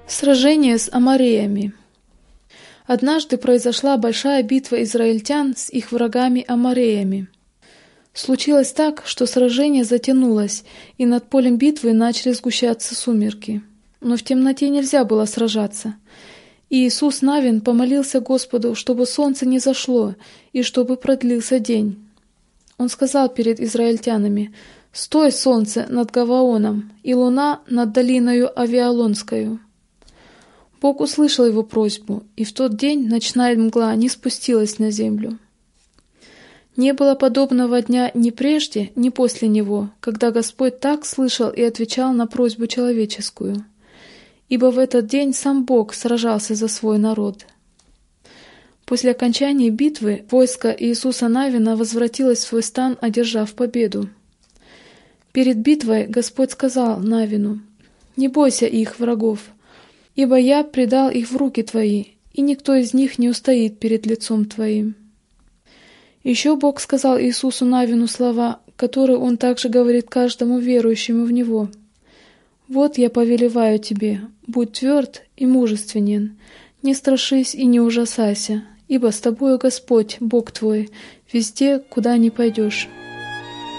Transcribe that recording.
Сражение с амореями. Однажды произошла большая битва израильтян с их врагами амореями. Случилось так, что сражение затянулось, и над полем битвы начали сгущаться сумерки. Но в темноте нельзя было сражаться. И Иисус Навин помолился Господу, чтобы солнце не зашло и чтобы продлился день. Он сказал перед израильтянами: «Стой, солнце, над Гаваоном, и луна над долиною Авиалонскою». Бог услышал его просьбу, и в тот день ночная мгла не спустилась на землю. Не было подобного дня ни прежде, ни после него, когда Господь так слышал и отвечал на просьбу человеческую. Ибо в этот день сам Бог сражался за свой народ. После окончания битвы войско Иисуса Навина возвратилось в свой стан, одержав победу. Перед битвой Господь сказал Навину: «Не бойся их, врагов, ибо я предал их в руки твои, и никто из них не устоит перед лицом твоим». Еще Бог сказал Иисусу Навину слова, которые Он также говорит каждому верующему в Него: «Вот я повелеваю тебе, будь тверд и мужественен, не страшись и не ужасайся, ибо с тобою Господь, Бог твой, везде, куда ни пойдешь».